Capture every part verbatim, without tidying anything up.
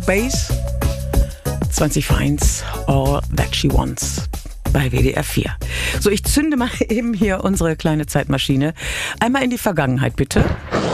Space. zwanzig vor eins, All That She Wants. Bei W D R vier. So, ich zünde mal eben hier unsere kleine Zeitmaschine. Einmal in die Vergangenheit, bitte.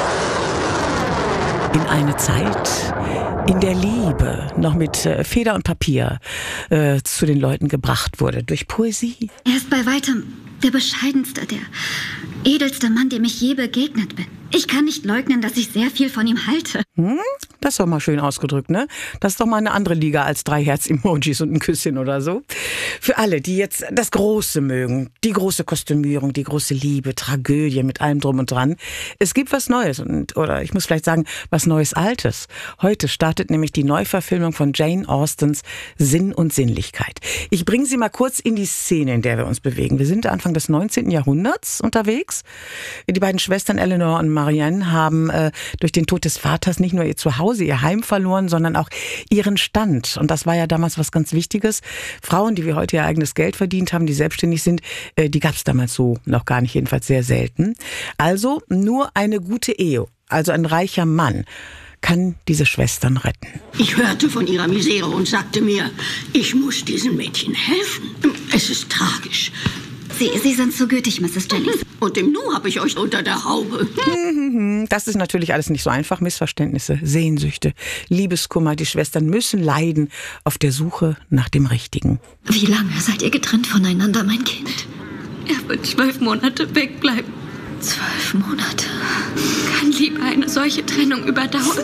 In eine Zeit, in der Liebe noch mit äh, Feder und Papier äh, zu den Leuten gebracht wurde. Durch Poesie. Er ist bei weitem der bescheidenste, der edelste Mann, dem ich je begegnet bin. Ich kann nicht leugnen, dass ich sehr viel von ihm halte. Hm? Das ist doch mal schön ausgedrückt, ne? Das ist doch mal eine andere Liga als drei Herz-Emojis und ein Küsschen oder so. Für alle, die jetzt das Große mögen, die große Kostümierung, die große Liebe, Tragödie mit allem drum und dran. Es gibt was Neues und, oder ich muss vielleicht sagen, was Neues Altes. Heute startet nämlich die Neuverfilmung von Jane Austens Sinn und Sinnlichkeit. Ich bringe Sie mal kurz in die Szene, in der wir uns bewegen. Wir sind Anfang des neunzehnten Jahrhunderts unterwegs. Die beiden Schwestern Eleanor und Marianne haben äh, durch den Tod des Vaters nicht nur ihr Zuhause, ihr Heim verloren, sondern auch ihren Stand. Und das war ja damals was ganz Wichtiges. Frauen, die wie heute ihr eigenes Geld verdient haben, die selbstständig sind, äh, die gab es damals so noch gar nicht, jedenfalls sehr selten. Also nur eine gute Ehe, also ein reicher Mann, kann diese Schwestern retten. Ich hörte von ihrer Misere und sagte mir, ich muss diesen Mädchen helfen. Es ist tragisch. Sie, Sie sind so gütig, Misses Jennings. Und im Nu habe ich euch unter der Haube. Das ist natürlich alles nicht so einfach. Missverständnisse, Sehnsüchte, Liebeskummer. Die Schwestern müssen leiden auf der Suche nach dem Richtigen. Wie lange seid ihr getrennt voneinander, mein Kind? Er wird zwölf Monate wegbleiben. Zwölf Monate? Kann Liebe eine solche Trennung überdauern?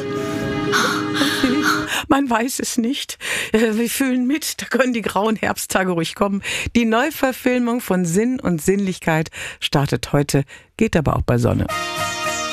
Man weiß es nicht. Wir fühlen mit, da können die grauen Herbsttage ruhig kommen. Die Neuverfilmung von Sinn und Sinnlichkeit startet heute, geht aber auch bei Sonne.